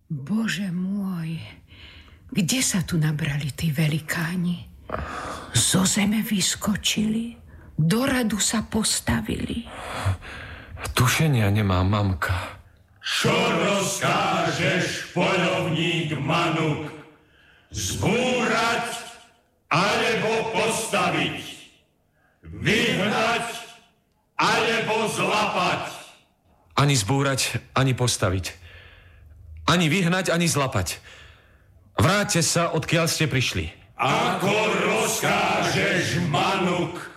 Bože môj, kde sa tu nabrali tí velikáni? Zo zeme vyskočili, do radu sa postavili. Tušenia nemá mamka. Čo rozkážeš, poľovník Manuk? Zbúrať alebo postaviť? Vyhnať alebo zlapať? Ani zbúrať, ani postaviť. Ani vyhnať, ani zlapať. Vráťte sa, odkiaľ ste prišli. Ako rozkážeš, Manuk?